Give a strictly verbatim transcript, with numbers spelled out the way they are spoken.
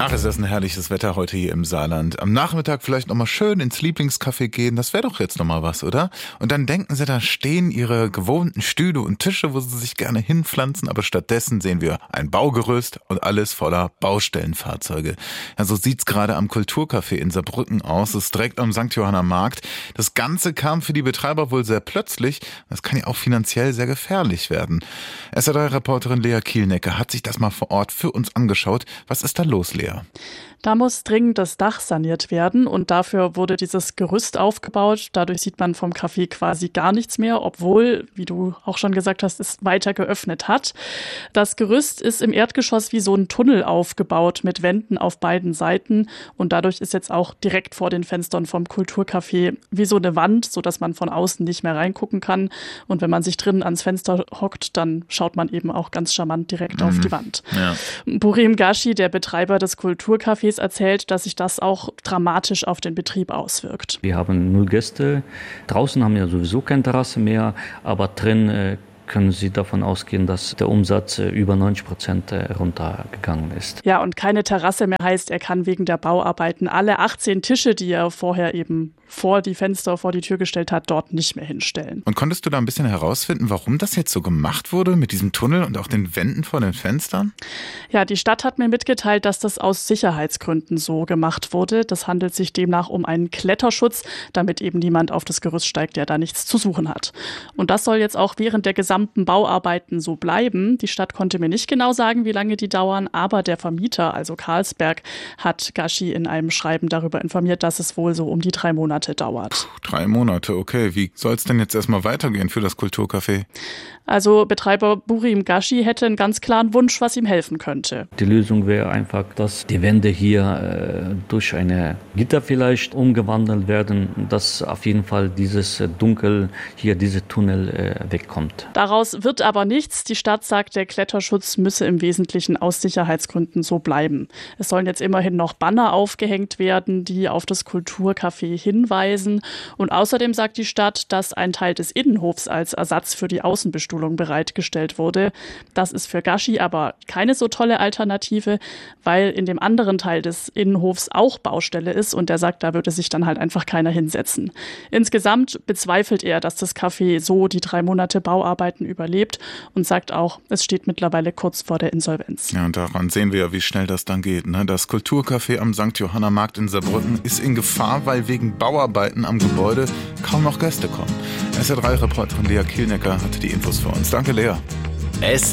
Ach, ist das ein herrliches Wetter heute hier im Saarland. Am Nachmittag vielleicht nochmal schön ins Lieblingscafé gehen, das wäre doch jetzt nochmal was, oder? Und dann denken Sie, da stehen Ihre gewohnten Stühle und Tische, wo Sie sich gerne hinpflanzen, aber stattdessen sehen wir ein Baugerüst und alles voller Baustellenfahrzeuge. Ja, so sieht's gerade am Kulturcafé in Saarbrücken aus. Das ist direkt am Sankt Johanner Markt. Das Ganze kam für die Betreiber wohl sehr plötzlich. Das kann ja auch finanziell sehr gefährlich werden. S R drei Reporterin Lea Kielnecke hat sich das mal vor Ort für uns angeschaut. Was ist da los, Lea? Da muss dringend das Dach saniert werden und dafür wurde dieses Gerüst aufgebaut. Dadurch sieht man vom Café quasi gar nichts mehr, obwohl, wie du auch schon gesagt hast, es weiter geöffnet hat. Das Gerüst ist im Erdgeschoss wie so ein Tunnel aufgebaut mit Wänden auf beiden Seiten und dadurch ist jetzt auch direkt vor den Fenstern vom Kulturcafé wie so eine Wand, sodass man von außen nicht mehr reingucken kann. Und wenn man sich drinnen ans Fenster hockt, dann schaut man eben auch ganz charmant direkt mhm. auf die Wand. Ja. Burim Gashi, der Betreiber des Kulturcafés, erzählt, dass sich das auch dramatisch auf den Betrieb auswirkt. Wir haben null Gäste. Draußen haben wir sowieso keine Terrasse mehr, aber drin äh, können Sie davon ausgehen, dass der Umsatz äh, über neunzig Prozent äh, runtergegangen ist. Ja, und keine Terrasse mehr heißt, er kann wegen der Bauarbeiten alle achtzehn Tische, die er vorher eben vor die Fenster, vor die Tür gestellt hat, dort nicht mehr hinstellen. Und konntest du da ein bisschen herausfinden, warum das jetzt so gemacht wurde mit diesem Tunnel und auch den Wänden vor den Fenstern? Ja, die Stadt hat mir mitgeteilt, dass das aus Sicherheitsgründen so gemacht wurde. Das handelt sich demnach um einen Kletterschutz, damit eben niemand auf das Gerüst steigt, der da nichts zu suchen hat. Und das soll jetzt auch während der gesamten Bauarbeiten so bleiben. Die Stadt konnte mir nicht genau sagen, wie lange die dauern, aber der Vermieter, also Carlsberg, hat Gashi in einem Schreiben darüber informiert, dass es wohl so um die drei Monate dauert. Puh, drei Monate, okay. Wie soll es denn jetzt erstmal weitergehen für das Kulturcafé? Also Betreiber Burim Gashi hätte einen ganz klaren Wunsch, was ihm helfen könnte. Die Lösung wäre einfach, dass die Wände hier äh, durch eine Gitter vielleicht umgewandelt werden, dass auf jeden Fall dieses äh, Dunkel, hier diese Tunnel äh, wegkommt. Daraus wird aber nichts. Die Stadt sagt, der Kletterschutz müsse im Wesentlichen aus Sicherheitsgründen so bleiben. Es sollen jetzt immerhin noch Banner aufgehängt werden, die auf das Kulturcafé hinweisen. Und außerdem sagt die Stadt, dass ein Teil des Innenhofs als Ersatz für die Außenbestuhlung bereitgestellt wurde. Das ist für Gashi aber keine so tolle Alternative, weil in dem anderen Teil des Innenhofs auch Baustelle ist und er sagt, da würde sich dann halt einfach keiner hinsetzen. Insgesamt bezweifelt er, dass das Café so die drei Monate Bauarbeiten überlebt und sagt auch, es steht mittlerweile kurz vor der Insolvenz. Ja, und daran sehen wir ja, wie schnell das dann geht. Ne? Das Kulturcafé am Sankt Johanner Markt in Saarbrücken ist in Gefahr, weil wegen Bauarbeiten am Gebäude kaum noch Gäste kommen. S R drei Reporterin Lea Kielnecke hatte die Infos für uns. Danke, Lea. S